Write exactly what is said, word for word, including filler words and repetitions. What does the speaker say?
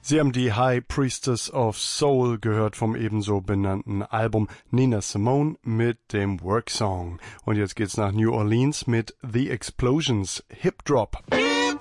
Sie haben die High Priestess of Soul gehört vom ebenso benannten Album Nina Simone mit dem Work Song. Und jetzt geht's nach New Orleans mit The Explosions, Hip Drop.